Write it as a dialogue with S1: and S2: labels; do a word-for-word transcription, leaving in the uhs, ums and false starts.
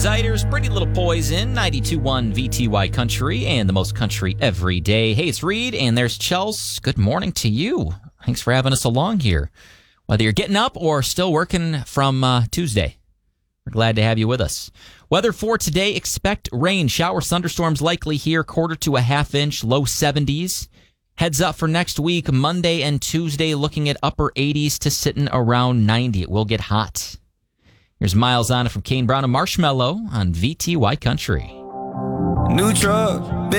S1: Ziders, Pretty Little Poison, ninety-two point one V T Y Country, and the most country every day. Hey, it's Reed, and there's Chels. Good morning to you. Thanks for having us along here. Whether you're getting up or still working from uh, Tuesday, we're glad to have you with us. Weather for today, expect rain, showers, thunderstorms likely here, quarter to a half inch, low seventies. Heads up for next week, Monday and Tuesday, looking at upper eighties to sitting around ninety. It will get hot. Here's Miles on it from Kane Brown and Marshmello on V T Y Country.
S2: New truck.